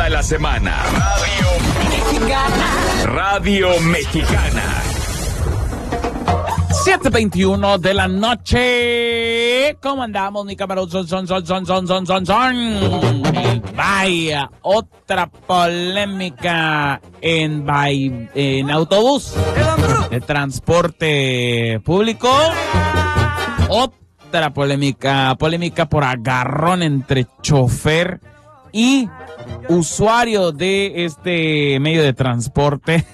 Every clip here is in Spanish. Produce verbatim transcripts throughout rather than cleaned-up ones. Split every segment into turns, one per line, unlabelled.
toda la semana. Radio Mexicana. Radio Mexicana.
siete veintiuno de la noche. ¿Cómo andamos, mi camarón? Son, son, son, son, son, son, son, son. Vaya, otra polémica en, by, en autobús de transporte público. Otra polémica, polémica por agarrón entre chofer y usuario de este medio de transporte.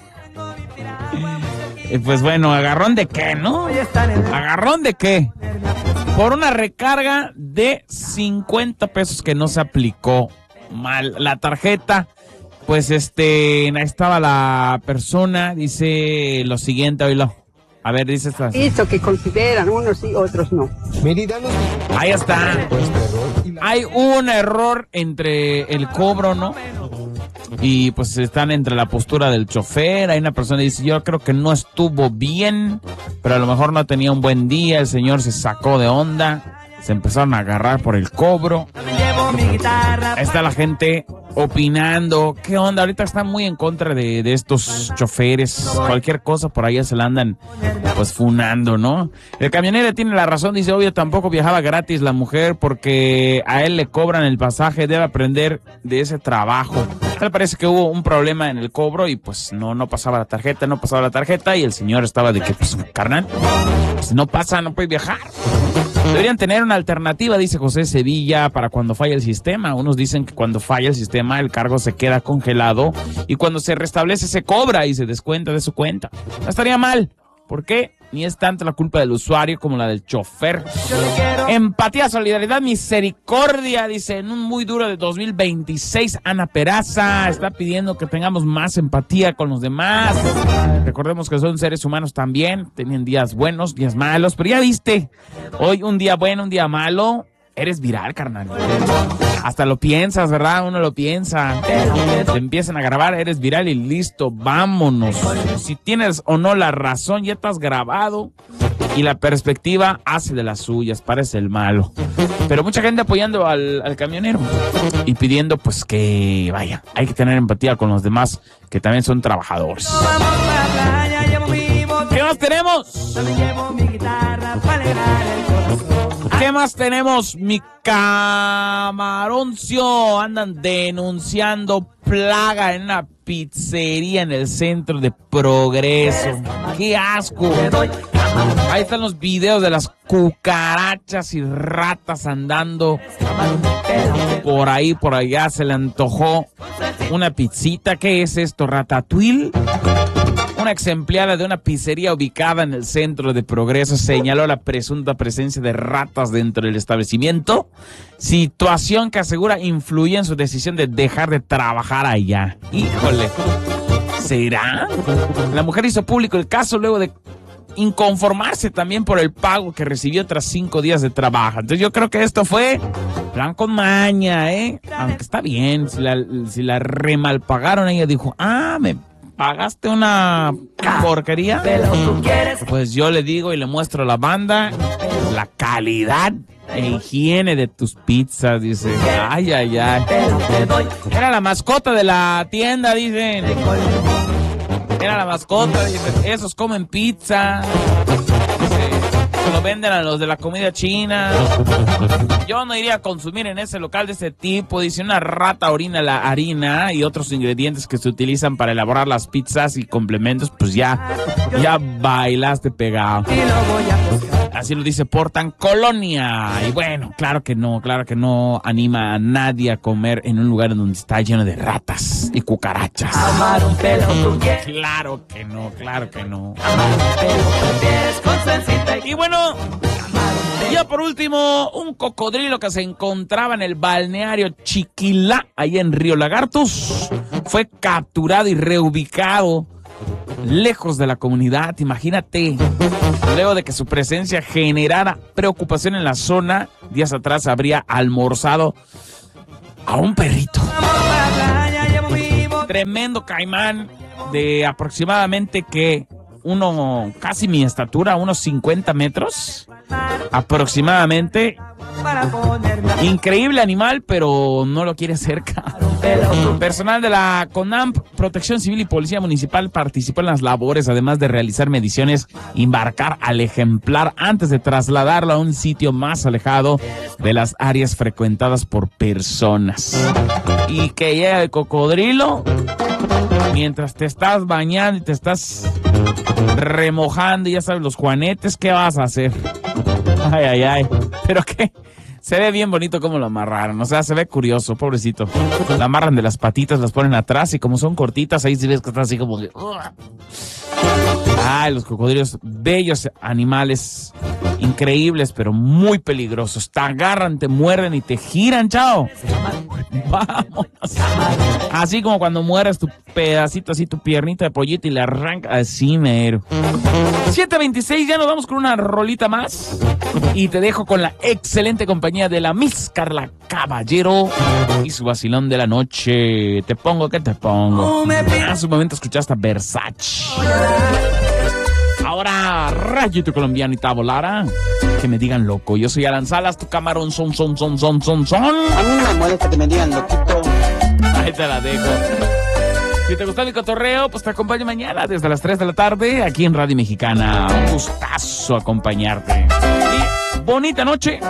Pues bueno, ¿agarrón de qué, no? ¿Agarrón de qué? Por una recarga de cincuenta pesos que no se aplicó mal la tarjeta. Pues este, ahí estaba la persona, dice lo siguiente, oílo. A ver, dice esta.
Esto que consideran, unos sí, otros no.
Ahí está. Hay un error entre el cobro, ¿no? Y pues están entre la postura del chofer. Hay una persona que dice, yo creo que no estuvo bien, pero a lo mejor no tenía un buen día. El señor se sacó de onda, se empezaron a agarrar por el cobro. Ahí está la gente opinando. ¿Qué onda? Ahorita están muy en contra de, de estos choferes. Cualquier cosa por allá se la andan pues funando, ¿no? El camionero tiene la razón, dice, obvio, tampoco viajaba gratis la mujer porque a él le cobran el pasaje, debe aprender de ese trabajo. Me parece que hubo un problema en el cobro y pues no, no pasaba la tarjeta, no pasaba la tarjeta y el señor estaba de que, pues, carnal, si no pasa, no puede viajar. Deberían tener una alternativa, dice José Sevilla, para cuando falla el sistema. Unos dicen que cuando falla el sistema el cargo se queda congelado y cuando se restablece se cobra y se descuenta de su cuenta. No estaría mal. ¿Por qué? Ni es tanto la culpa del usuario como la del chofer. Empatía, solidaridad, misericordia, dice, en un muy duro de dos mil veintiséis, Ana Peraza está pidiendo que tengamos más empatía con los demás. Recordemos que son seres humanos también, tenían días buenos, días malos, pero ya viste, hoy un día bueno, un día malo, eres viral, carnal. Hasta lo piensas, ¿verdad? Uno lo piensa. Te empiezan a grabar, eres viral y listo, vámonos. Si tienes o no la razón, ya estás grabado y la perspectiva hace de las suyas, parece el malo. Pero mucha gente apoyando al, al camionero y pidiendo pues que, vaya, hay que tener empatía con los demás que también son trabajadores. ¿Qué más tenemos? ¿Qué más tenemos, mi camaroncio? Andan denunciando plaga en una pizzería en el centro de Progreso. ¡Qué asco! Ahí están los videos de las cucarachas y ratas andando por ahí, por allá. Se le antojó una pizzita. ¿Qué es esto? ¿Ratatouille? Una ex empleada de una pizzería ubicada en el centro de Progreso señaló la presunta presencia de ratas dentro del establecimiento, situación que asegura influye en su decisión de dejar de trabajar allá. Híjole, ¿será? La mujer hizo público el caso luego de inconformarse también por el pago que recibió tras cinco días de trabajo. Entonces yo creo que esto fue plan con maña, ¿eh? Aunque está bien, si la, si la remalpagaron, ella dijo, ah, me pagaste una porquería, pues yo le digo y le muestro a la banda la calidad e higiene de tus pizzas, dice. Ay, ay, ay. Era la mascota de la tienda, dicen. Era la mascota, dicen. Esos comen pizza. Dice, se lo venden a los de la comida china. Yo no iría a consumir en ese local de ese tipo. Dice, una rata orina la harina y otros ingredientes que se utilizan para elaborar las pizzas y complementos, pues ya, ya bailaste pegado. Así lo dice Portan Colonia. Y bueno, claro que no, claro que no anima a nadie a comer en un lugar donde está lleno de ratas y cucarachas. Claro que no, claro que no. Y bueno, ya por último, un cocodrilo que se encontraba en el balneario Chiquilá, ahí en Río Lagartos, fue capturado y reubicado lejos de la comunidad. Imagínate, luego de que su presencia generara preocupación en la zona, días atrás habría almorzado a un perrito. Tremendo caimán de aproximadamente que uno, casi mi estatura, unos cincuenta metros aproximadamente. Increíble animal, pero no lo quiere cerca. Personal de la CONAMP, Protección Civil y Policía Municipal participó en las labores, además de realizar mediciones, embarcar al ejemplar antes de trasladarlo a un sitio más alejado de las áreas frecuentadas por personas. Y que llega el cocodrilo mientras te estás bañando y te estás remojando y ya sabes los juanetes, ¿qué vas a hacer? Ay, ay, ay. ¿Pero qué? Se ve bien bonito cómo lo amarraron, o sea, se ve curioso, pobrecito. La amarran de las patitas, las ponen atrás y como son cortitas, ahí sí ves que está así como que... Ay, los cocodrilos, bellos animales, increíbles, pero muy peligrosos. Te agarran, te muerden y te giran, chao. Vamos. Así como cuando mueres tu pedacito, así tu piernita de pollito y le arranca así, mero. siete veintiséis, ya nos vamos con una rolita más. Y te dejo con la excelente compañía de la Miss Carla Caballero y su vacilón de la noche. Te pongo, ¿qué te pongo? En su momento escuchaste a Versace. Ahora, Rayito Colombiano y Tabolara. Que me digan loco. Yo soy Alan Salas, tu camarón son, son, son, son, son, son.
A mí no me molesta que me digan loquito.
Ahí te la dejo. Si te gustó mi cotorreo, pues te acompaño mañana desde las tres de la tarde aquí en Radio Mexicana. Un gustazo acompañarte. Y bonita noche.